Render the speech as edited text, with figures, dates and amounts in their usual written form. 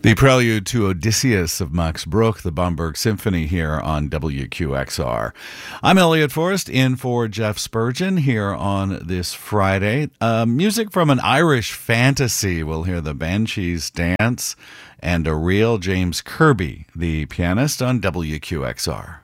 The prelude to Odysseus of Max Bruch, the Bamberg Symphony, here on WQXR. I'm Elliot Forrest, in for Jeff Spurgeon here on this Friday. Music from an Irish fantasy. We'll hear the Banshees dance and a real James Kirby, the pianist, on WQXR.